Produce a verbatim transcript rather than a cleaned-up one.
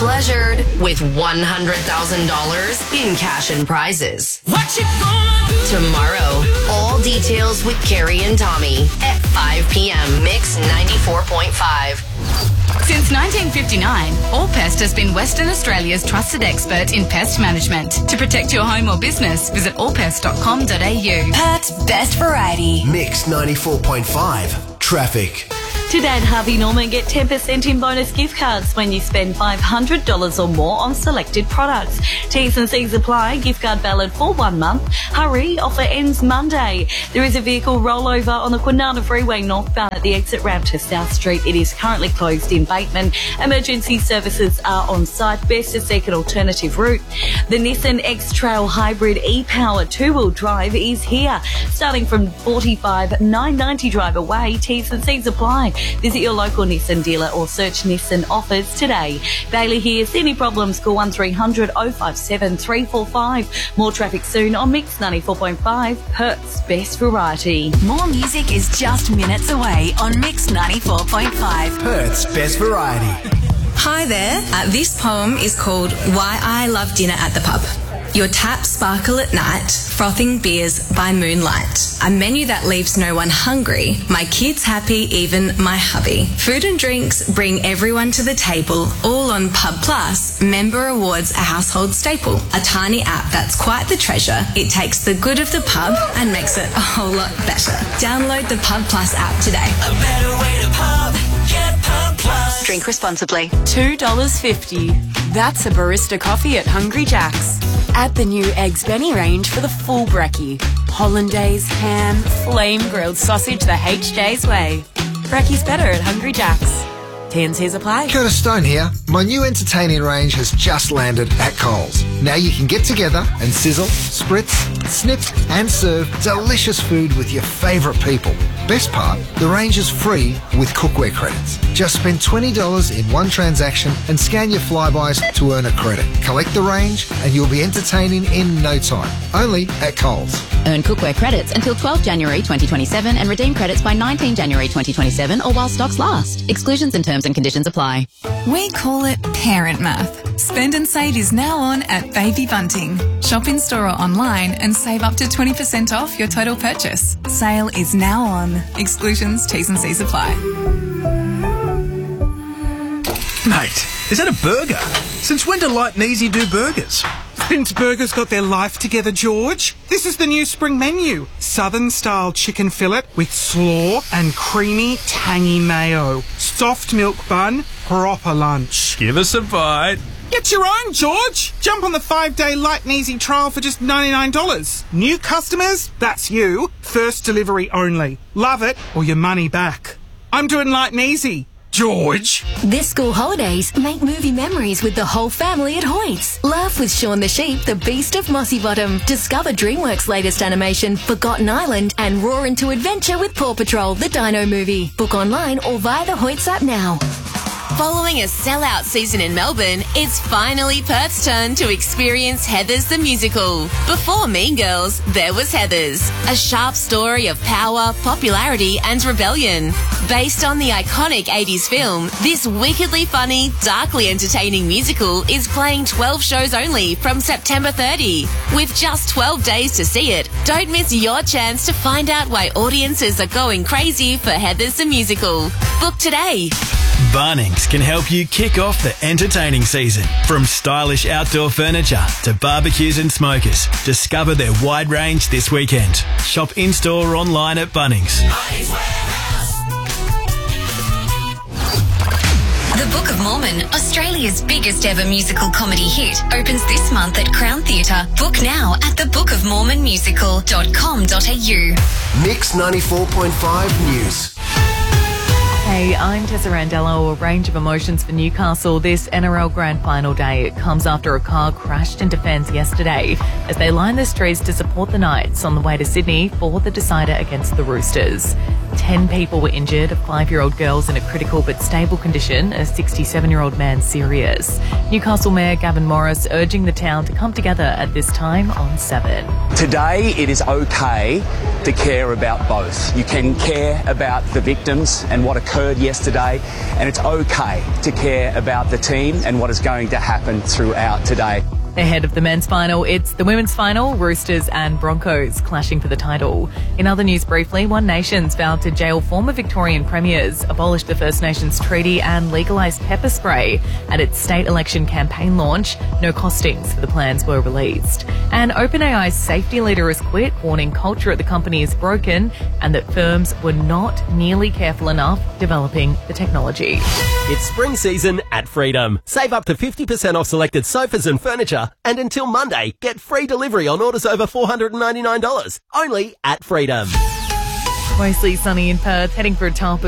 pleasured with one hundred thousand dollars in cash and prizes. What you gonna do? Tomorrow, all details with Carrie and Tommy at five p.m. Mix ninety-four point five. Since nineteen fifty-nine, Allpest has been Western Australia's trusted expert in pest management. To protect your home or business, visit allpest dot com dot a u. Perth's best variety. Mix ninety-four point five. Traffic. Today at Harvey Norman, get ten percent in bonus gift cards when you spend five hundred dollars or more on selected products. T's and C's apply. Gift card valid for one month. Hurry, offer ends Monday. There is a vehicle rollover on the Kwinana Freeway northbound at the exit ramp to South Street. It is currently closed in Bateman. Emergency services are on site. Best to seek an alternative route. The Nissan X-Trail Hybrid e-Power two-wheel drive is here. Starting from forty-five thousand nine hundred ninety drive away. T's and C's apply. Visit your local Nissan dealer or search Nissan offers today. Bailey here. See any problems? Call one three hundred oh five seven three four five. More traffic soon on Mix ninety-four point five. Perth's best variety. More music is just minutes away on Mix ninety-four point five. Perth's best variety. Hi there. Uh, this poem is called Why I Love Dinner at the Pub. Your taps sparkle at night, frothing beers by moonlight. A menu that leaves no one hungry, my kids happy, even my hubby. Food and drinks bring everyone to the table, all on Pub Plus, member rewards a household staple. A tiny app that's quite the treasure. It takes the good of the pub and makes it a whole lot better. Download the Pub Plus app today. A better way to pub. Get Pub Plus. Drink responsibly. two dollars fifty. That's a barista coffee at Hungry Jack's. Add the new Eggs Benny range for the full brekkie. Hollandaise, ham, flame grilled sausage the H J's way. Brekkie's better at Hungry Jack's. T and C's apply. Curtis Stone here. My new entertaining range has just landed at Coles. Now you can get together and sizzle, spritz, snip and serve delicious food with your favourite people. Best part, the range is free with cookware credits. Just spend twenty dollars in one transaction and scan your flybys to earn a credit. Collect the range and you'll be entertaining in no time. Only at Coles. Earn cookware credits until twelfth January twenty twenty-seven and redeem credits by nineteenth January twenty twenty-seven or while stocks last. Exclusions and terms and conditions apply. We call it parent math. Spend and Save is now on at Baby Bunting. Shop in store or online and save up to twenty percent off your total purchase. Sale is now on. Exclusions, T's and C's apply. Mate, is that a burger? Since when do Light and Easy do burgers? Since burgers got their life together, George. This is the new spring menu. Southern-style chicken fillet with slaw and creamy, tangy mayo. Soft milk bun, proper lunch. Give us a bite. Get your own, George. Jump on the five-day Light and Easy trial for just ninety-nine dollars. New customers? That's you. First delivery only. Love it or your money back. I'm doing Light and Easy. George. This school holidays, make movie memories with the whole family at Hoyts. Laugh with Shaun the Sheep, the Beast of Mossy Bottom. Discover DreamWorks' latest animation, Forgotten Island, and roar into adventure with Paw Patrol, the Dino movie. Book online or via the Hoyts app now. Following a sellout season in Melbourne, it's finally Perth's turn to experience Heathers the Musical. Before Mean Girls, there was Heathers, a sharp story of power, popularity and rebellion. Based on the iconic eighties film, this wickedly funny, darkly entertaining musical is playing twelve shows only from September thirtieth. With just twelve days to see it, don't miss your chance to find out why audiences are going crazy for Heathers the Musical. Book today. Bunnings can help you kick off the entertaining season. From stylish outdoor furniture to barbecues and smokers, discover their wide range this weekend. Shop in-store or online at Bunnings. The Book of Mormon, Australia's biggest ever musical comedy hit, opens this month at Crown Theatre. Book now at the book of mormon musical dot com dot a u. Mix ninety-four point five News. Hey, I'm Tessa Randello. A range of emotions for Newcastle this N R L Grand Final day. It comes after a car crashed into fans yesterday as they line the streets to support the Knights on the way to Sydney for the decider against the Roosters. Ten people were injured, five-year-old girls in a critical but stable condition, a sixty-seven-year-old man serious. Newcastle Mayor Gavin Morris urging the town to come together at this time on Seven. Today it is okay to care about both. You can care about the victims and what occurred yesterday, and it's okay to care about the team and what is going to happen throughout today. Ahead of the men's final, it's the women's final, Roosters and Broncos clashing for the title. In other news briefly, One Nation's vowed to jail former Victorian premiers, abolish the First Nations treaty and legalise pepper spray. At its state election campaign launch, no costings for the plans were released. And OpenAI's safety leader has quit, warning culture at the company is broken and that firms were not nearly careful enough developing the technology. It's spring season at Freedom. Save up to fifty percent off selected sofas and furniture, and until Monday, get free delivery on orders over four hundred ninety-nine dollars. Only at Freedom. Mostly sunny in Perth, heading for a top of